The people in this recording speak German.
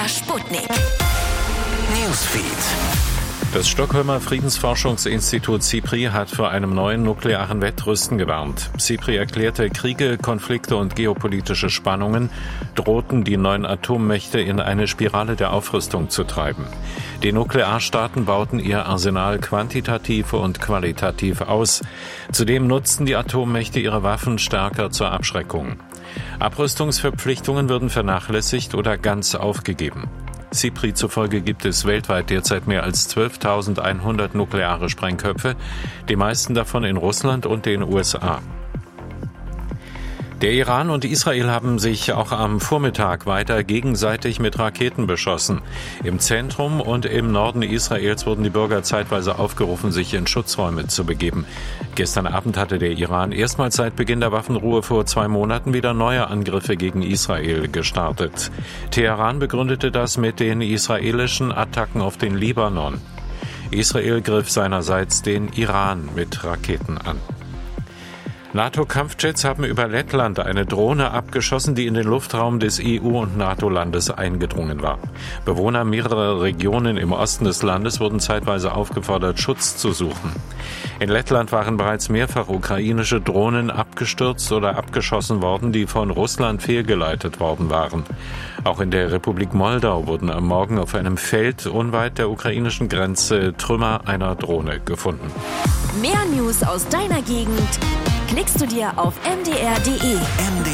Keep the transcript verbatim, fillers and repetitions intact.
Sputnik. Newsfeed. Das Stockholmer Friedensforschungsinstitut SIPRI hat vor einem neuen nuklearen Wettrüsten gewarnt. SIPRI erklärte, Kriege, Konflikte und geopolitische Spannungen drohten die neuen Atommächte in eine Spirale der Aufrüstung zu treiben. Die Nuklearstaaten bauten ihr Arsenal quantitativ und qualitativ aus. Zudem nutzten die Atommächte ihre Waffen stärker zur Abschreckung. Abrüstungsverpflichtungen würden vernachlässigt oder ganz aufgegeben. SIPRI zufolge gibt es weltweit derzeit mehr als zwölftausendeinhundert nukleare Sprengköpfe, die meisten davon in Russland und den U S A. Der Iran und Israel haben sich auch am Vormittag weiter gegenseitig mit Raketen beschossen. Im Zentrum und im Norden Israels wurden die Bürger zeitweise aufgerufen, sich in Schutzräume zu begeben. Gestern Abend hatte der Iran erstmals seit Beginn der Waffenruhe vor zwei Monaten wieder neue Angriffe gegen Israel gestartet. Teheran begründete das mit den israelischen Attacken auf den Libanon. Israel griff seinerseits den Iran mit Raketen an. NATO-Kampfjets haben über Lettland eine Drohne abgeschossen, die in den Luftraum des E U- und NATO-Landes eingedrungen war. Bewohner mehrerer Regionen im Osten des Landes wurden zeitweise aufgefordert, Schutz zu suchen. In Lettland waren bereits mehrfach ukrainische Drohnen abgestürzt oder abgeschossen worden, die von Russland fehlgeleitet worden waren. Auch in der Republik Moldau wurden am Morgen auf einem Feld unweit der ukrainischen Grenze Trümmer einer Drohne gefunden. Mehr News aus deiner Gegend klickst du dir auf m d r punkt d e.